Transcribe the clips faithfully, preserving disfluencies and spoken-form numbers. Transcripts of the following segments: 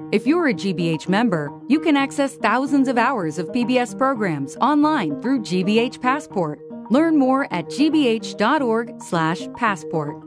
If you're a G B H member, you can access thousands of hours of P B S programs online through G B H Passport. Learn more at gbh.org slash passport.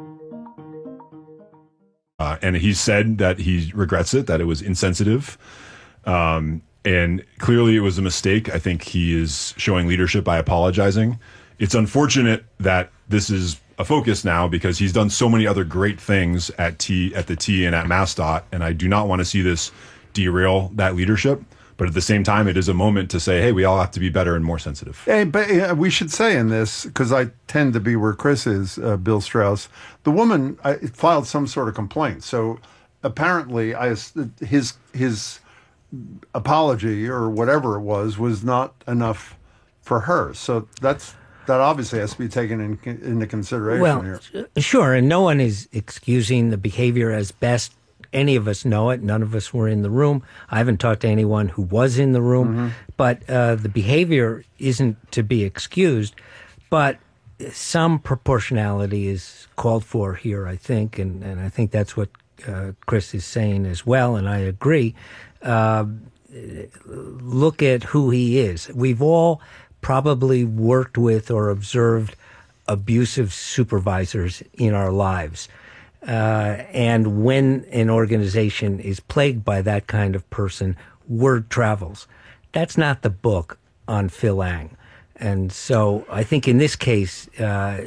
Uh, and he said that he regrets it, that it was insensitive. Um, and clearly it was a mistake. I think he is showing leadership by apologizing. It's unfortunate that this is a focus now because he's done so many other great things at T, at the T and at MassDOT. And I do not want to see this derail that leadership. But at the same time, it is a moment to say, hey, we all have to be better and more sensitive. Hey, but uh, we should say in this, because I tend to be where Chris is, uh, Bill Strauss, the woman uh, filed some sort of complaint. So apparently I, his his apology or whatever it was was not enough for her. So that's that obviously has to be taken in, into consideration well, here. Sure, and no one is excusing the behavior as best any of us know it. None of us were in the room. I haven't talked to anyone who was in the room. Mm-hmm. But uh, the behavior isn't to be excused. But some proportionality is called for here, I think. And, and I think that's what uh, Chris is saying as well, and I agree. Uh, look at who he is. We've all probably worked with or observed abusive supervisors in our lives. Uh, and when an organization is plagued by that kind of person, word travels. That's not the book on Phil Eng. And so I think in this case, uh,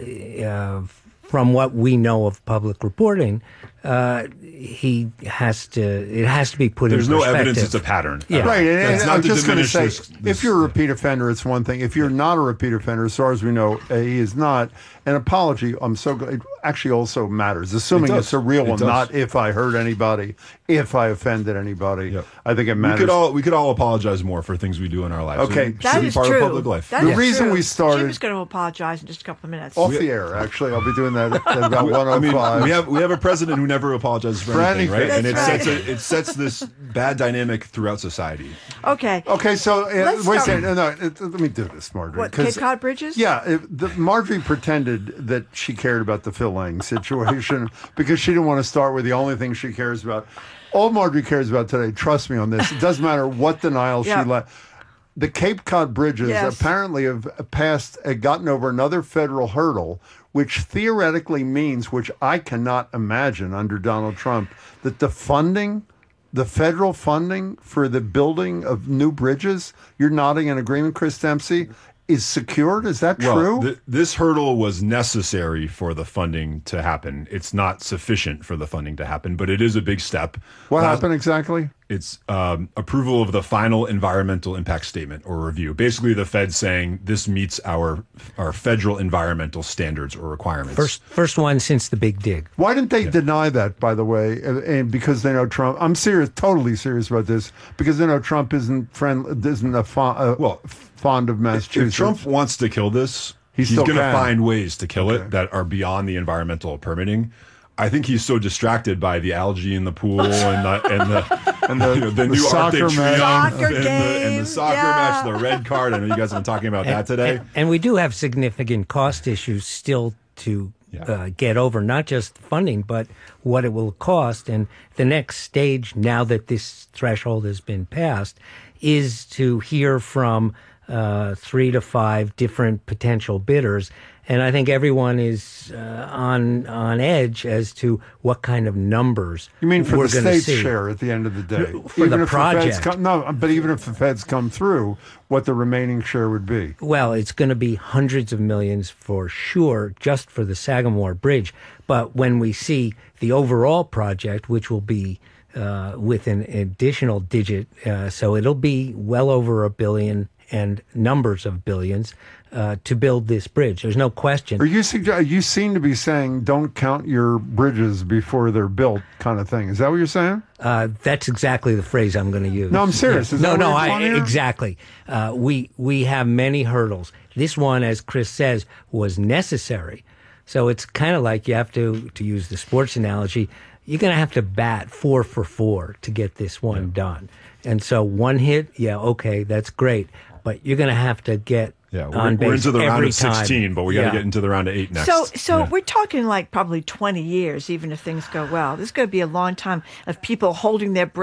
uh, from what we know of public reporting, uh, he has to, it has to be put There's in perspective. There's no evidence it's a pattern. Yeah. Right. And, That's and not I'm to just going to say, this, this, if you're a repeat offender, it's one thing. If you're yeah. not a repeat offender, as far as we know, uh, he is not. An apology, I'm so glad, it actually also matters, assuming it it's a real it one, does. Not if I hurt anybody, if I offended anybody. Yep. I think it matters. We could all we could all apologize more for things we do in our lives. Okay. It that should is be part true. of public life. That the is reason true. we started... Jim is going to apologize in just a couple of minutes. Off the air, actually. I'll be doing that at about one oh five. I mean, we have we have a president who never apologizes for, for anything, anything, right? And it right. sets a, it sets this bad dynamic throughout society. Okay. Okay, so uh, wait a start. second. No, no, it, let me do this, Marjorie. What, Cape Cod Bridges? Yeah, it, the, Marjorie pretended that she cared about the Phil Eng situation because she didn't want to start with the only thing she cares about. All Marjorie cares about today, trust me on this, it doesn't matter what denial yeah. she let. The Cape Cod Bridges yes. apparently have passed, uh, gotten over another federal hurdle, which theoretically means, which I cannot imagine under Donald Trump, that the funding, the federal funding for the building of new bridges, you're nodding in agreement, Chris Dempsey, is secured? Is that well, true? Th- this hurdle was necessary for the funding to happen. It's not sufficient for the funding to happen, but it is a big step. What Last- happened exactly? It's um, approval of the final environmental impact statement or review. Basically, the Fed saying this meets our our federal environmental standards or requirements. First, first one since the Big Dig. Why didn't they yeah. deny that, by the way? And because they know Trump, I'm serious, totally serious about this, because they know Trump isn't friend, isn't a fond, uh, well, fond of Massachusetts. If Trump wants to kill this, He's he's going to can. find ways to kill okay. it that are beyond the environmental permitting. I think he's so distracted by the algae in the pool and the and the and the, you know, the, the new Arctic match. Triumph Soccer and, the, and the soccer yeah. match, the red card. I know you guys have been talking about and, that today. And, and we do have significant cost issues still to yeah. uh, get over, not just funding, but what it will cost. And the next stage, now that this threshold has been passed, is to hear from uh, three to five different potential bidders. And I think everyone is uh, on on edge as to what kind of numbers you mean for we're the going to state's see. share at the end of the day. For even the if project. The feds come, no, but even if the feds come through, what the remaining share would be. Well, it's going to be hundreds of millions for sure, just for the Sagamore Bridge. But when we see the overall project, which will be uh, with an additional digit, uh, so it'll be well over a billion and numbers of billions uh, to build this bridge. There's no question. Are you sugge- you seem to be saying don't count your bridges before they're built kind of thing. Is that what you're saying? Uh, that's exactly the phrase I'm going to use. No, I'm serious. Yeah. Is no, that no, what I, exactly. Uh, we we have many hurdles. This one, as Chris says, was necessary. So it's kind of like you have to, to use the sports analogy, you're going to have to bat four for four to get this one yeah. done. And so one hit, yeah, okay, that's great. But you're going to have to get yeah, we're, on base we're into the round every of sixteen, time. but we got to yeah. get into the round of eight next. So, so yeah. we're talking like probably twenty years, even if things go well. This is going to be a long time of people holding their breath.